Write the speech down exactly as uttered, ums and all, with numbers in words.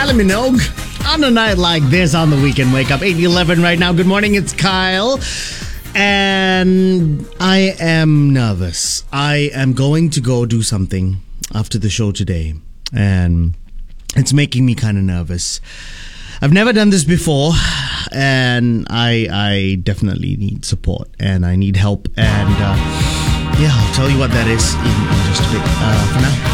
Kylie Minogue on a night like this on the Weekend Wake Up. eight eleven right now. Good morning, it's Kyle. And I am nervous. I am going to go do something after the show today. And it's making me kind of nervous. I've never done this before. And I I definitely need support. And I need help. And uh, yeah, I'll tell you what that is in, in just a bit. Uh, for now.